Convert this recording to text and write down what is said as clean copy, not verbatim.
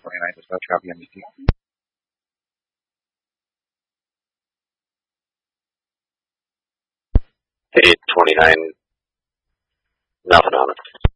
29 dispatch, copy NBC. 829, nothing on it.